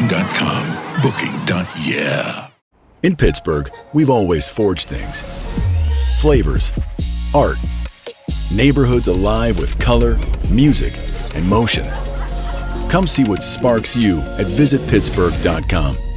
Booking.com. Booking.yeah. In Pittsburgh, we've always forged things. Flavors, art, neighborhoods alive with color, music, and motion. Come see what sparks you at visitpittsburgh.com.